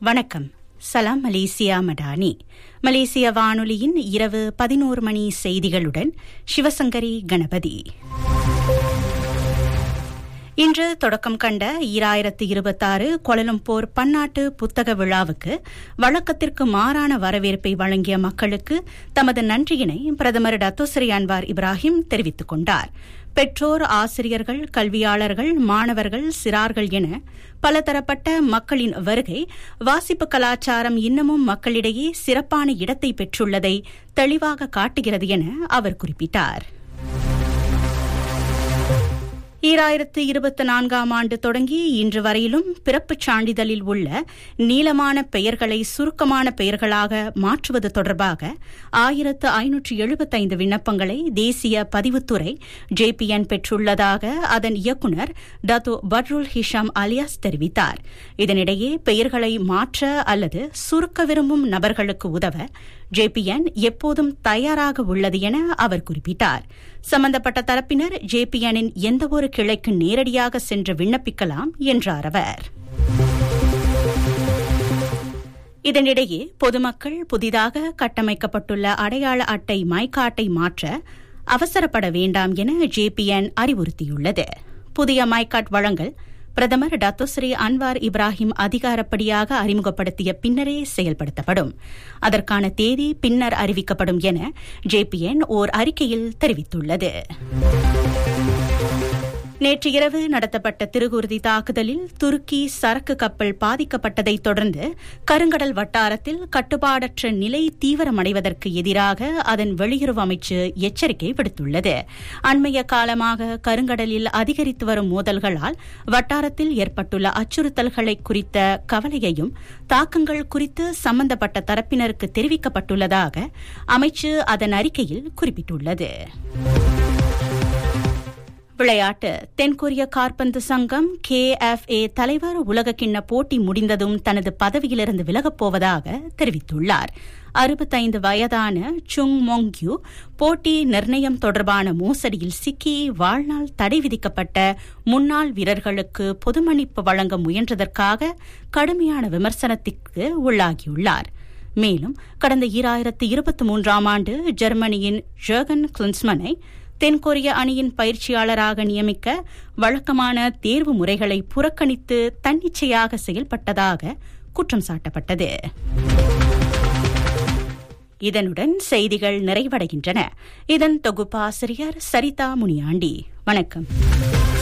வணக்கம். சலாம் மலேசியா மடானி. மலேசிய வானொலியின் இரவு 11 மணி செய்திகளுடன் சிவசங்கரி கணபதி. இன்று தொடக்கம் கண்ட 2026 கோலலம்பூர் பன்னாட்டு புத்தக விழாவுக்கு வழக்கத்திற்கு மாறான வரவேற்பை வழங்கிய மக்களுக்கு தமது நன்றியினை பிரதமர் டத்தோஸ்ரீ அன்வார் இப்ராஹிம் தெரிவித்துக் கொண்டார். பெற்றோர், ஆசிரியர்கள், கல்வியாளர்கள், மாணவர்கள், சிறார்கள் என பலதரப்பட்ட மக்களின் வருகை வாசிப்பு கலாச்சாரம் இன்னமும் மக்களிடையே சிறப்பான இடத்தை பெற்றுள்ளதை தெளிவாக காட்டுகிறது என அவர் குறிப்பிட்டார். 2024 ஆண்டு தொடங்கி இன்று வரையிலும் பிறப்புச் சான்றிதழில் உள்ள நீளமான பெயர்களை சுருக்கமான பெயர்களாக மாற்றுவது தொடர்பாக 1575 விண்ணப்பங்களை தேசிய பதிவுத்துறை JPN பெற்றுள்ளதாக அதன் இயக்குநர் டத்தோ பட்ருல் ஹிஷாம் அலியாஸ் தெரிவித்தார். இதனிடையே பெயர்களை மாற்ற அல்லது சுருக்க விரும்பும் நபர்களுக்கு உதவ JPN எப்போதும் தயாராக உள்ளது என அவர் குறிப்பிட்டார். சம்பந்தப்பட்ட தரப்பினர் JPN-இன் எந்தவொரு கிளைக்கு நேரடியாக சென்று விண்ணப்பிக்கலாம் என்றார் அவர். இதனிடையே பொதுமக்கள் புதிதாக கட்டமைக்கப்பட்டுள்ள அடையாள அட்டை மைகாட்டை மாற்ற அவசரப்பட வேண்டாம் என JPN அறிவுறுத்தியுள்ளது. புதிய மைகாட் வழங்கல் பிரதமர் டத்தோஸ்ரீ அன்வார் இப்ராஹிம் அதிகாரப்படியாக அறிமுகப்படுத்திய பின்னரே செயல்படுத்தப்படும். அதற்கான தேதி பின்னர் அறிவிக்கப்படும் என JPN ஓர் அறிக்கையில் தெரிவித்துள்ளது. நேற்று இரவு நடத்தப்பட்ட திருகுருதி தாக்குதலில் துருக்கி சரக்கு கப்பல் பாதிக்கப்பட்டதைத் தொடர்ந்து கருங்கடல் வட்டாரத்தில் கட்டுப்பாடற்ற நிலை தீவிரமடைவதற்கு எதிராக அதன் வெளியுறவு அமைச்சு எச்சரிக்கை விடுத்துள்ளது. அண்மைய காலமாக கருங்கடலில் அதிகரித்து வரும் மோதல்களால் வட்டாரத்தில் ஏற்பட்டுள்ள அச்சுறுத்தல்களை குறித்த கவலையையும் தாக்கங்கள் குறித்து சம்பந்தப்பட்ட தரப்பினருக்கு தெரிவிக்கப்பட்டுள்ளதாக அமைச்சு அதன் அறிக்கையில் குறிப்பிட்டுள்ளது. விளையாட்டு. தென்கொரிய காற்பந்து சங்கம் KFA தலைவர் உலகக்கிண்ண போட்டி முடிந்ததும் தனது பதவியிலிருந்து விலகப் போவதாக தெரிவித்துள்ளார். 65 வயதான சுங் மோங்க்யூ போட்டி நிர்ணயம் தொடர்பான மோசடியில் சிக்கி வாழ்நாள் தடை விதிக்கப்பட்ட முன்னாள் வீரர்களுக்கு பொதுமன்னிப்பு வழங்க முயன்றதற்காக கடுமையான விமர்சனத்திற்கு உள்ளாகியுள்ளார். மேலும் கடந்த 2023 ஆண்டு ஜெர்மனியின் ஜெர்கன் கிளின்ஸ்மனை தென்கொரிய அணியின் பயிற்சியாளராக நியமிக்க வழக்கமான தேர்வு முறைகளை புறக்கணித்து தன்னிச்சையாக செயல்பட்டதாக குற்றம் சாட்டப்பட்டது. இதனுடன் செய்திகள் நிறைவடைகின்றன. இதன் தொகுப்பாசிரியர் சரிதா முனியாண்டி. வணக்கம்.